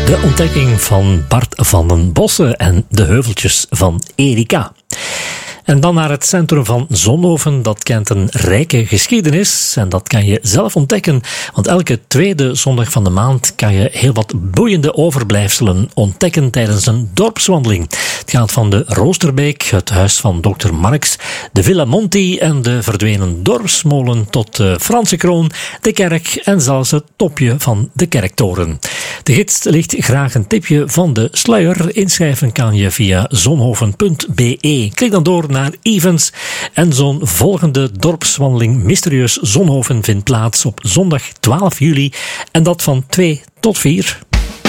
De ontdekking van Bart van den Bossen en de heuveltjes van Erika. En dan naar het centrum van Zonhoven. Dat kent een rijke geschiedenis en dat kan je zelf ontdekken. Want elke tweede zondag van de maand kan je heel wat boeiende overblijfselen ontdekken tijdens een dorpswandeling. Het gaat van de Roosterbeek, het huis van Dr. Marx, de Villa Monti en de verdwenen dorpsmolen tot de Franse Kroon, de kerk en zelfs het topje van de kerktoren. De gids ligt graag een tipje van de sluier. Inschrijven kan je via zonhoven.be. Klik dan door naar events en zo'n volgende dorpswandeling Mysterieus Zonhoven vindt plaats op zondag 12 juli en dat van 2 tot 4.